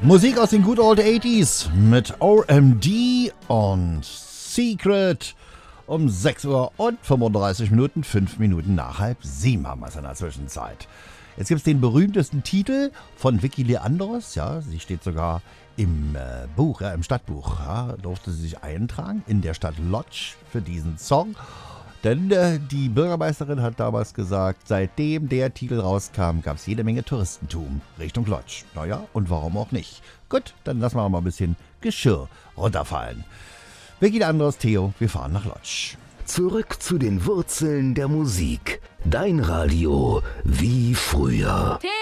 Musik aus den Good Old 80s mit OMD und Secret um 6 Uhr und 35 Minuten, 5 Minuten nach 6:30 haben wir es in der Zwischenzeit. Jetzt gibt es den berühmtesten Titel von Vicky Leandros, ja, sie steht sogar im Buch, im Stadtbuch, ja, durfte sie sich eintragen in der Stadt Lodz für diesen Song. Denn die Bürgermeisterin hat damals gesagt, seitdem der Titel rauskam, gab es jede Menge Touristentum Richtung Lodz. Naja, und warum auch nicht? Gut, dann lassen wir mal ein bisschen Geschirr runterfallen. Vicky Leandros, Theo, wir fahren nach Lodz. Zurück zu den Wurzeln der Musik. Dein Radio wie früher. Theo!